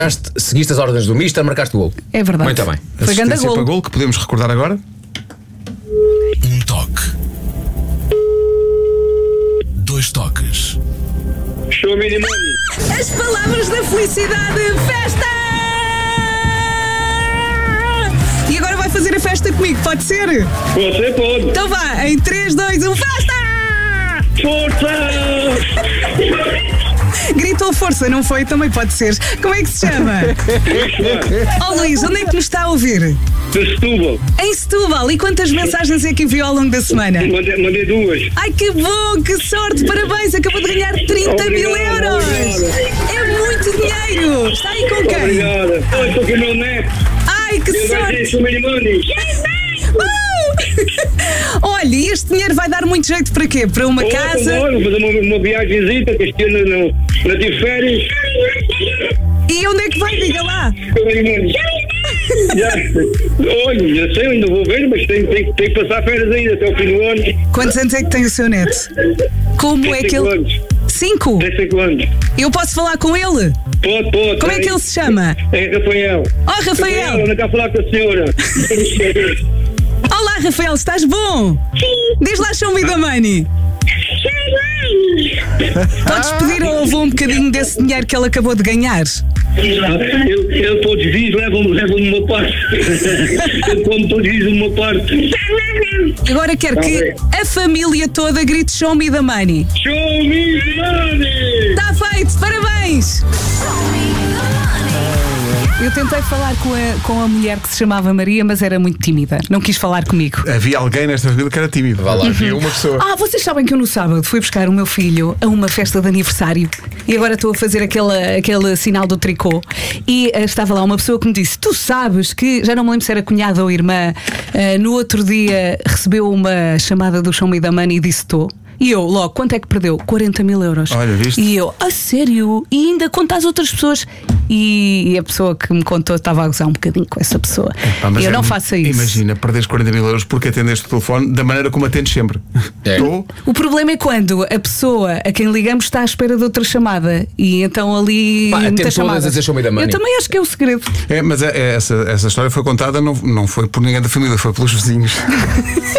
Seguiste as ordens do Mister, marcaste o gol. É verdade. Muito bem. Foi grande Assistência gol. para gol que podemos recordar agora. Um toque. 2 toques. Show me the money. As palavras da felicidade. Festa! E agora vai fazer a festa comigo, pode ser? Você pode. Então vá, em 3, 2, 1, festa! Força! Gritou força, não foi? Também pode ser. Como é que se chama? Oh Luís, onde é que nos está a ouvir? De Setúbal. Em Setúbal. E quantas mensagens é que enviou ao longo da semana? Mandei 2. Ai, que bom, que sorte, parabéns, acabou de ganhar 30 mil euros. É muito dinheiro. Está aí com quem? Obrigado. Estou com o meu neto. Ai, que Ele vai sorte. ter show me the money. Olha, e este dinheiro vai dar muito jeito para quê? Para uma casa? Vou fazer uma viagemzita, que este ano não tive férias. E onde é que vai? Diga lá. Show me the money. Olha, já sei, ainda vou ver, mas tenho que passar férias ainda até o fim do ano. Quantos anos é que tem o seu neto? Como é que ele... anos. 5? Tem 5 anos. Eu posso falar com ele? Pode. Como é que ele se chama? É Rafael. Oh, Rafael! Anda cá a falar com a senhora. Olá, Rafael, estás bom? Sim. Diz lá, show me the money. Podes pedir ao avô um bocadinho desse dinheiro que ele acabou de ganhar? Ele todos os dias leva-me uma parte. Ele come todos os dias uma parte. Agora quero que a família toda grite show me the money. Show me the money! Está feito, parabéns! Eu tentei falar com a mulher que se chamava Maria, mas era muito tímida. Não quis falar comigo. Havia alguém nesta família que era tímido. Vá lá, havia uma pessoa. Ah, vocês sabem que eu no sábado fui buscar o meu filho a uma festa de aniversário e agora estou a fazer aquele sinal do tricô e estava lá uma pessoa que me disse: tu sabes que, já não me lembro se era cunhada ou irmã, no outro dia recebeu uma chamada do Show Me the Money e disse estou. E eu, logo, quanto é que perdeu? 40 mil euros. Olha, viste? E eu, a sério? E ainda conta às outras pessoas. E a pessoa que me contou estava a gozar um bocadinho com essa pessoa. Mas eu não faço isso. Imagina, perdes 40 mil euros porque atendeste o telefone da maneira como atendes sempre. Estou. O problema é quando a pessoa a quem ligamos está à espera de outra chamada. E então ali. Temos todas a dizer show me the money. Eu também acho que é o segredo. Mas essa história foi contada, não foi por ninguém da família, foi pelos vizinhos.